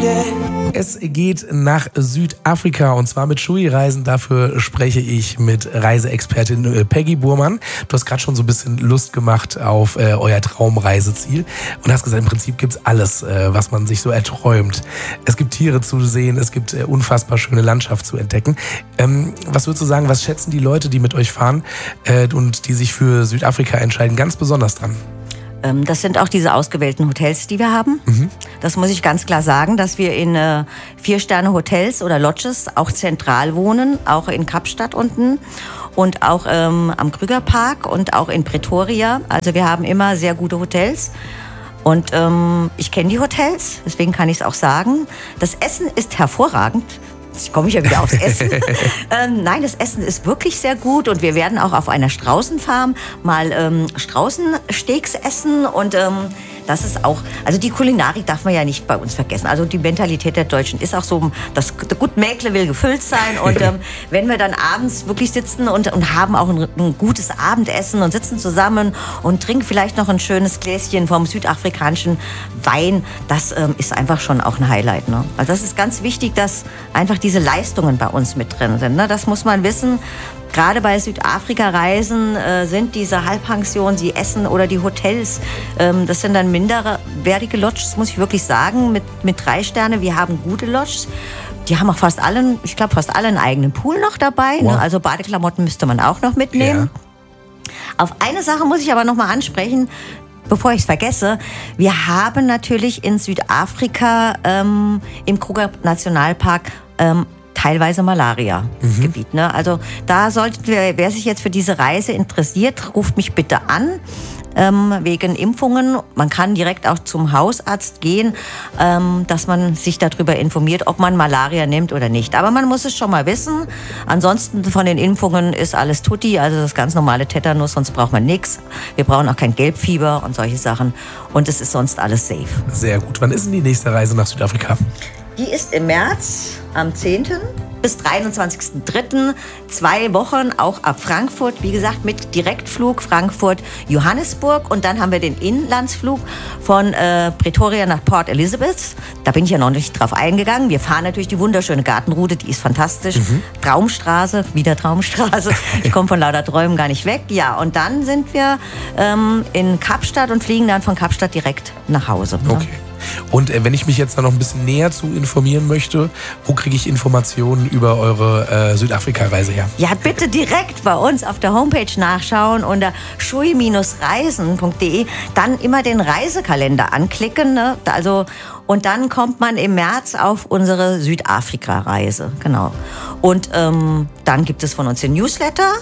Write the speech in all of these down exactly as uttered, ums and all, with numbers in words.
Es geht nach Südafrika und zwar mit Shui-Reisen. Dafür spreche ich mit Reiseexpertin Peggy Burmann. Du hast gerade schon so ein bisschen Lust gemacht auf äh, euer Traumreiseziel und hast gesagt, im Prinzip gibt es alles, äh, was man sich so erträumt. Es gibt Tiere zu sehen, es gibt äh, unfassbar schöne Landschaft zu entdecken. Ähm, was würdest du sagen, was schätzen die Leute, die mit euch fahren äh, und die sich für Südafrika entscheiden, ganz besonders dran? Das sind auch diese ausgewählten Hotels, die wir haben. Mhm. Das muss ich ganz klar sagen, dass wir in äh, Vier-Sterne-Hotels oder Lodges auch zentral wohnen, auch in Kapstadt unten und auch ähm, am Krügerpark und auch in Pretoria. Also wir haben immer sehr gute Hotels. Und ähm, ich kenne die Hotels, deswegen kann ich es auch sagen. Das Essen ist hervorragend. Jetzt komme ich ja wieder aufs Essen. ähm, nein, das Essen ist wirklich sehr gut und wir werden auch auf einer Straußenfarm mal ähm, Straußensteaks essen und ähm, das ist auch, also die Kulinarik darf man ja nicht bei uns vergessen. Also die Mentalität der Deutschen ist auch so, das gut Mäkle will gefüllt sein und ähm, wenn wir dann abends wirklich sitzen und, und haben auch ein, ein gutes Abendessen und sitzen zusammen und trinken vielleicht noch ein schönes Gläschen vom südafrikanischen Wein, das ähm, ist einfach schon auch ein Highlight. Ne? Also das ist ganz wichtig, dass einfach diese Leistungen bei uns mit drin sind. Ne? Das muss man wissen. Gerade bei Südafrika-Reisen äh, sind diese Halbpensionen, die Essen oder die Hotels, ähm, das sind dann minderwertige Lodges, muss ich wirklich sagen, mit, mit drei Sterne. Wir haben gute Lodges. Die haben auch fast alle, ich glaube, fast alle einen eigenen Pool noch dabei. Wow. Ne? Also Badeklamotten müsste man auch noch mitnehmen. Ja. Auf eine Sache muss ich aber noch mal ansprechen, bevor ich es vergesse. Wir haben natürlich in Südafrika ähm, im Kruger Nationalpark ähm, teilweise Malaria-Gebiet. Mhm. Ne? Also da sollten wir, wer sich jetzt für diese Reise interessiert, ruft mich bitte an. Ähm, wegen Impfungen. Man kann direkt auch zum Hausarzt gehen, ähm, dass man sich darüber informiert, ob man Malaria nimmt oder nicht. Aber man muss es schon mal wissen. Ansonsten von den Impfungen ist alles tutti, also das ganz normale Tetanus, sonst braucht man nichts. Wir brauchen auch kein Gelbfieber und solche Sachen. Und es ist sonst alles safe. Sehr gut. Wann ist denn die nächste Reise nach Südafrika? Die ist im März am zehnten bis dreiundzwanzigsten dritten Zwei Wochen auch ab Frankfurt. Wie gesagt, mit Direktflug Frankfurt-Johannesburg. Und dann haben wir den Inlandsflug von äh, Pretoria nach Port Elizabeth. Da bin ich ja noch nicht drauf eingegangen. Wir fahren natürlich die wunderschöne Gartenroute. Die ist fantastisch. Mhm. Traumstraße, wieder Traumstraße. Ich komme von lauter Träumen gar nicht weg. Ja, und dann sind wir ähm, in Kapstadt und fliegen dann von Kapstadt direkt nach Hause. Okay. Und äh, wenn ich mich jetzt da noch ein bisschen näher zu informieren möchte, wo kriege ich Informationen über eure äh, Südafrika-Reise her? Ja, bitte direkt bei uns auf der Homepage nachschauen unter shui reisen punkt de. Dann immer den Reisekalender anklicken. Ne? Also, und dann kommt man im März auf unsere Südafrika-Reise. Genau. Und ähm, dann gibt es von uns den Newsletter.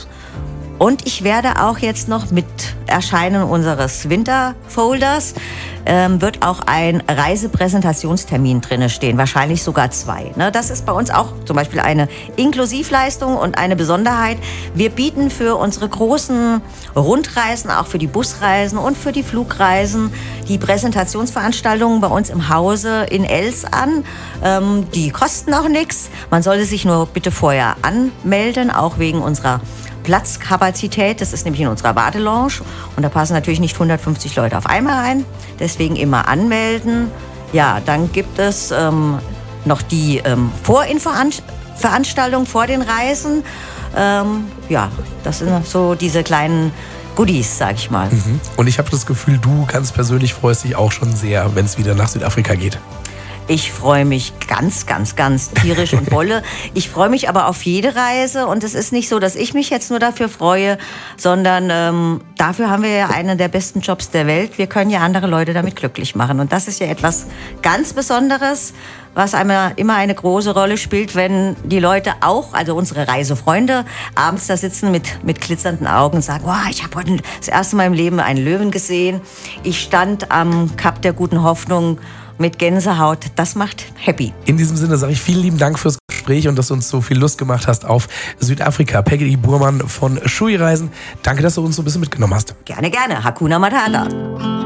Und ich werde auch jetzt noch mit Erscheinen unseres Winterfolders ähm, wird auch ein Reisepräsentationstermin drin stehen, wahrscheinlich sogar zwei. Ne? Das ist bei uns auch zum Beispiel eine Inklusivleistung und eine Besonderheit. Wir bieten für unsere großen Rundreisen, auch für die Busreisen und für die Flugreisen, die Präsentationsveranstaltungen bei uns im Hause in Els an. Ähm, die kosten auch nichts. Man sollte sich nur bitte vorher anmelden, auch wegen unserer Platzkapazität, das ist nämlich in unserer Wartelounge und da passen natürlich nicht hundertfünfzig Leute auf einmal rein, deswegen immer anmelden. Ja, dann gibt es ähm, noch die ähm, Vorinfoveranstaltung vor den Reisen. Ähm, ja, das sind so diese kleinen Goodies, sag ich mal. Mhm. Und ich habe das Gefühl, du ganz persönlich freust dich auch schon sehr, wenn es wieder nach Südafrika geht. Ich freue mich ganz, ganz, ganz tierisch und bolle. Ich freue mich aber auf jede Reise und es ist nicht so, dass ich mich jetzt nur dafür freue, sondern ähm, dafür haben wir ja einen der besten Jobs der Welt. Wir können ja andere Leute damit glücklich machen und das ist ja etwas ganz Besonderes, was einmal immer eine große Rolle spielt, wenn die Leute auch, also unsere Reisefreunde, abends da sitzen mit, mit glitzernden Augen und sagen, wow, ich habe heute das erste Mal im Leben einen Löwen gesehen. Ich stand am Kap der Guten Hoffnung mit Gänsehaut, das macht happy. In diesem Sinne sage ich vielen lieben Dank fürs Gespräch und dass du uns so viel Lust gemacht hast auf Südafrika. Peggy Burmann von Shui Reisen. Danke, dass du uns so ein bisschen mitgenommen hast. Gerne, gerne. Hakuna Matata.